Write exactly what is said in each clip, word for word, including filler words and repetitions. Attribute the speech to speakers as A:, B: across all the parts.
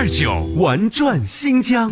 A: 二九玩转新疆。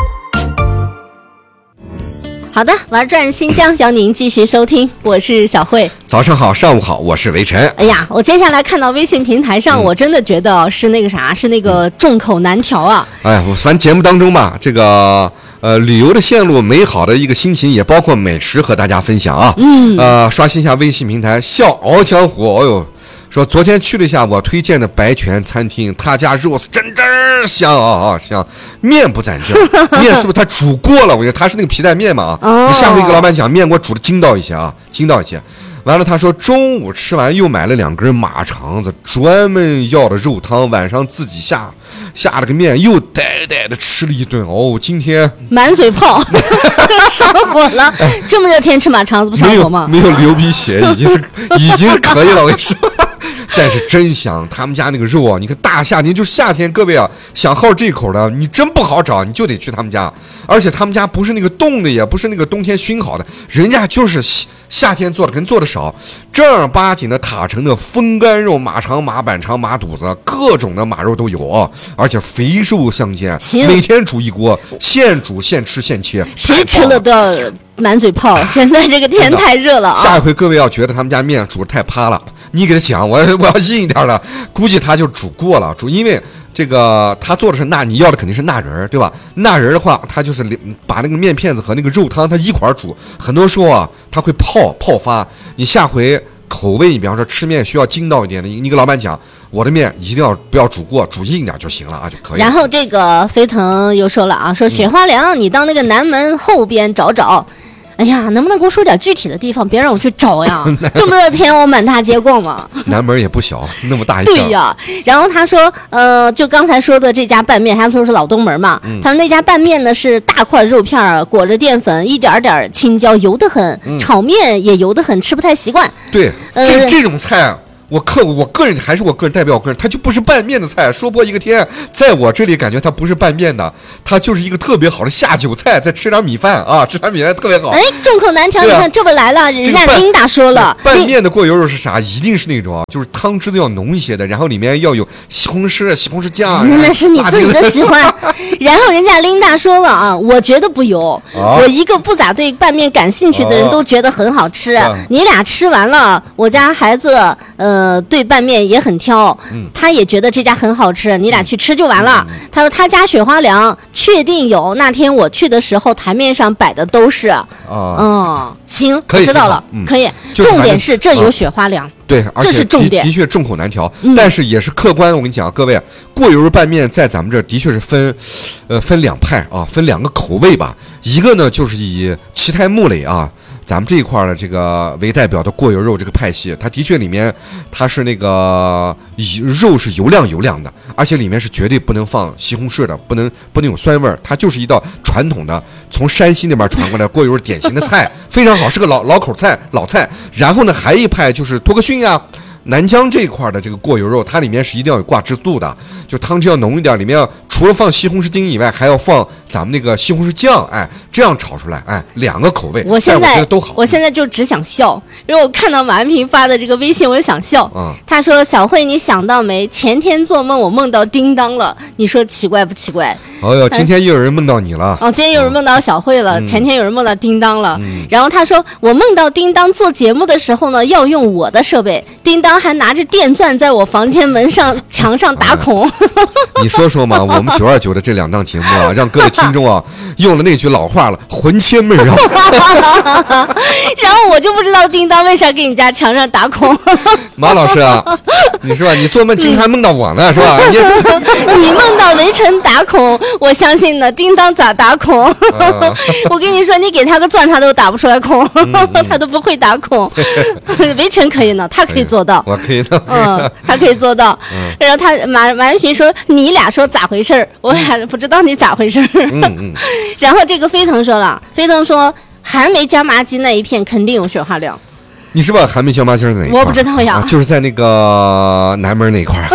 B: 好的，玩转新疆，邀您继续收听，我是小慧。
C: 早上好，上午好，我是维晨。
B: 哎呀，我接下来看到微信平台上，嗯、我真的觉得是那个啥，是那个众口难调啊。
C: 哎，我反正节目当中吧，这个呃旅游的线路，美好的一个心情，也包括美食和大家分享啊。嗯。呃，刷新一下微信平台，笑傲江湖，哦呦。说昨天去了一下我推荐的白泉餐厅，他家肉丝真真香啊啊香，面不攒劲，面是不是他煮过了？我觉得他是那个皮带面嘛啊。哦、你下回给老板讲，面给我煮的筋道一些啊，筋道一些。完了，他说中午吃完又买了两根马肠子，专门要的肉汤，晚上自己下下了个面，又呆呆的吃了一顿。哦，今天
B: 满嘴泡，上火了。这么热天吃马肠子不上火吗？
C: 没有，没有流鼻血，已经是已经可以了。我跟你说。但是真香，他们家那个肉啊，你看大夏天就是夏天，各位啊，想好这口的，你真不好找，你就得去他们家。而且他们家不是那个冻的，也不是那个冬天熏好的，人家就是夏天做的，跟做的少，正儿八经的塔城的风干肉，马肠、马板肠、马肚子，各种的马肉都有啊，而且肥瘦相间，每天煮一锅，现煮现吃现切，
B: 谁吃了都要满嘴泡。现在这个天太热了啊！
C: 下一回各位要觉得他们家面煮的太趴了，你给他讲，我我要硬一点的，估计他就煮过了，煮因为这个他做的是钠，你要的肯定是钠仁，对吧？钠仁的话，他就是把那个面片子和那个肉汤他一块儿煮，很多时候啊，他会泡泡发。你下回口味，你比方说吃面需要筋道一点的，你跟老板讲，我的面一定要不要煮过，煮硬点就行了啊，就可以了。
B: 然后这个飞腾又说了啊，说雪花凉，嗯、你到那个南门后边找找。哎呀，能不能给我说点具体的地方，别让我去找呀？这么热天，我满大街逛嘛。
C: 南门也不小，那么大一片。
B: 对呀，然后他说，呃，就刚才说的这家拌面，他说是老东门嘛。嗯、他说那家拌面呢是大块肉片裹着淀粉，一点点青椒，油得很。嗯、炒面也油得很，吃不太习惯。
C: 对，呃、这这种菜。我客我个人还是我个人代表我个人，它就不是拌面的菜。说播一个天，在我这里感觉它不是拌面的，它就是一个特别好的下酒菜，再吃点米饭啊，吃点米饭特别好。
B: 哎，众口难调，啊、你看这不来了，人家琳达说了，
C: 拌面的过油肉是啥？一定是那种就是汤汁都要浓一些的，然后里面要有西红柿、西红柿酱。
B: 那是你自己的喜欢。然后人家琳达说了啊，我觉得不油，啊、我一个不咋对拌面感兴趣的人都觉得很好吃。啊、你俩吃完了，我家孩子呃。呃，对拌面也很挑，嗯、他也觉得这家很好吃，你俩去吃就完了。嗯、他说他家雪花凉确定有，那天我去的时候台面上摆的都是。啊、嗯，行，我知道了，嗯、可以。重点是这有雪花凉。啊
C: 对，而且
B: 这是重点，
C: 的确众口难调，嗯、但是也是客观。我跟你讲，各位，过油肉拌面在咱们这的确是分，呃，分两派啊，分两个口味吧。一个呢就是以奇泰木垒啊，咱们这一块的这个为代表的过油肉这个派系，它的确里面它是那个肉是油亮油亮的，而且里面是绝对不能放西红柿的，不能不能有酸味儿，它就是一道传统的从山西那边传过来过油典型的菜，非常好，是个老老口菜老菜。然后呢，还一派就是托克逊呀。南疆这一块的这个过油肉，它里面是一定要有挂汁素的，就汤汁要浓一点，里面除了放西红柿丁以外，还要放咱们那个西红柿酱，哎，这样炒出来，哎，两个口味，
B: 我现在
C: 我觉得都好。
B: 我现在就只想笑，因为我看到马安平发的这个微信，我就想笑。嗯，他说：“小慧，你想到没？前天做梦我梦到叮当了，你说奇怪不奇怪？”
C: 哦哟，今天又有人梦到你了。
B: 哦，今天有人梦到小慧了，嗯、前天有人梦到叮当了。嗯、然后他说，我梦到叮当做节目的时候呢，要用我的设备，叮当还拿着电钻在我房间门上、墙上打孔。啊、
C: 你说说嘛，我们九二九的这两档节目啊，让各位听众啊用了那句老话了，魂牵梦绕。
B: 然后我就不知道叮当为啥给你家墙上打孔。
C: 马老师啊，你是吧？你做梦经常梦到我呢，是吧？你,
B: 你梦到围城打孔。我相信呢，叮当咋打孔？啊、我跟你说，你给他个钻，他都打不出来孔，嗯嗯、他都不会打孔。围城可以呢，他可以做到。
C: 我可以的。
B: 嗯，他可以做到。嗯、然后他马马安平说：“你俩说咋回事？我俩不知道你咋回事。嗯嗯”然后这个飞腾说了，飞腾说还没椒麻鸡那一片肯定有雪花凉。
C: 你是不是还没椒麻鸡儿在哪一块？
B: 我不知道呀、
C: 啊，就是在那个南门那一块儿，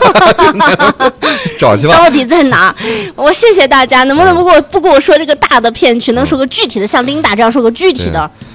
C: 找去吧。
B: 到底在哪？我谢谢大家，能不能不给我不给我说这个大的片区，能说个具体的，像琳达这样说个具体的。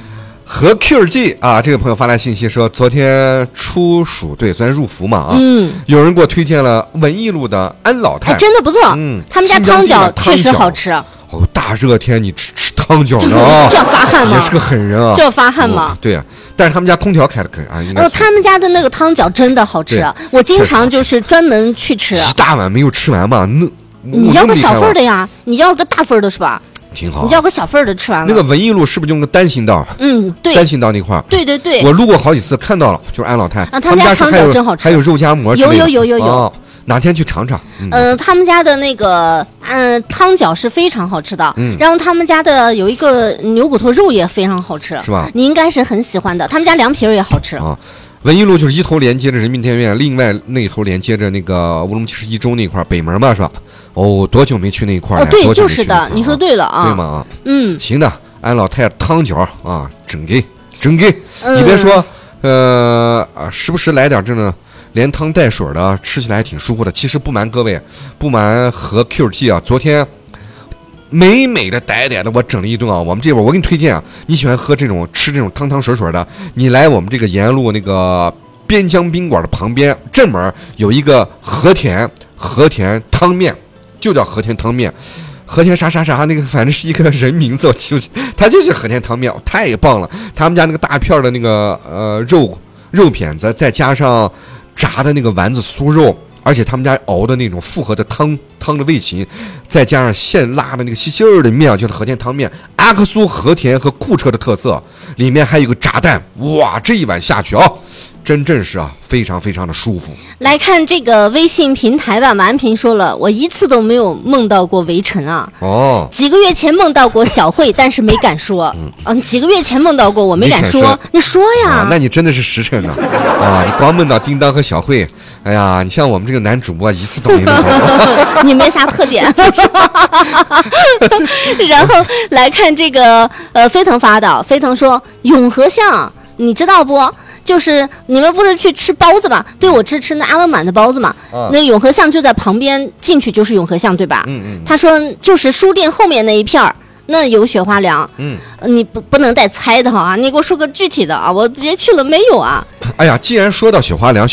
C: 和 Q G 啊，这个朋友发来信息说，昨天初暑，对，昨天入伏嘛啊，
B: 嗯，
C: 有人给我推荐了文艺路的安老太，
B: 还真的不错，
C: 嗯，
B: 他们家汤饺确实好吃。
C: 哦，大热天你吃吃汤饺呢啊，
B: 这要发汗吗？
C: 也是个狠人啊，
B: 这要发汗吗？
C: 哦、对呀、啊，但是他们家空调开的可啊，应该。
B: 哦，他们家的那个汤饺真的好吃，我经常就是专门去吃。
C: 一大碗没有吃完嘛？那
B: 你要个小份的呀，你要个大份的是吧？
C: 挺好。
B: 你要个小份的吃完了。
C: 那个文艺路是不是用个单行道？
B: 嗯，对。
C: 单行道那块儿。
B: 对对对。
C: 我路过好几次，看到了，就是安老太。
B: 啊，他们家汤饺真好吃，
C: 还有肉夹馍之类的。
B: 有有有有有。
C: 哦，哪天去尝尝？
B: 嗯、呃，他们家的那个嗯、呃、汤饺是非常好吃的，
C: 嗯，
B: 然后他们家的有一个牛骨头肉也非常好吃，
C: 是吧？
B: 你应该是很喜欢的。他们家凉皮儿也好吃
C: 啊。文艺路就是一头连接着人民电影院，另外那一头连接着那个乌鲁木齐市一中那块北门嘛，是吧？哦，多久没去那一块了？
B: 哦，对，就是的，你说对了啊。
C: 对吗？啊，
B: 嗯，
C: 行的，安老太汤饺啊，整给整给，
B: 嗯、
C: 你别说，呃啊，时不时来点这呢。连汤带水的，吃起来还挺舒服的。其实不瞒各位，不瞒和 Q G 啊，昨天美美的呆呆的，我整了一顿啊。我们这边我给你推荐啊，你喜欢喝这种吃这种汤汤水水的，你来我们这个延安路那个边疆宾馆的旁边正门有一个和田和田汤面，就叫和田汤面。和田啥啥啥那个，反正是一个人名字，我记不起，他就是和田汤面，太棒了。他们家那个大片的那个呃肉肉片子，再加上炸的那个丸子酥肉，而且他们家熬的那种复合的汤汤的味型，再加上现拉的那个细细儿的面，就是和田汤面，阿克苏和田和库车的特色，里面还有个炸蛋，哇，这一碗下去啊，真正是啊，非常非常的舒服。
B: 来看这个微信平台吧，马安平说了，我一次都没有梦到过围城啊。
C: 哦，
B: 几个月前梦到过小慧，但是没敢说。嗯，啊，几个月前梦到过，我没敢说。
C: 说
B: 你说呀、
C: 啊？那你真的是实诚啊！啊，你光梦到叮当和小慧，哎呀，你像我们这个男主播一次都没梦到。
B: 你没啥特点。然后来看这个呃，飞腾发的，飞腾说永和巷，你知道不？就是你们不是去吃包子嘛？对，我吃吃那阿勒满的包子嘛。啊、那永和巷就在旁边，进去就是永和巷，对吧？
C: 嗯嗯。
B: 他说就是书店后面那一片儿，那有雪花凉。
C: 嗯。
B: 你不不能带猜的哈，你给我说个具体的啊，我别去了没有啊？
C: 哎呀，既然说到雪花凉。